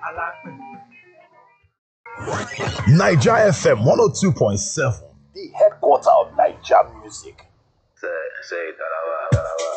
Niger FM 102.7, the headquarter of Niger music. Say,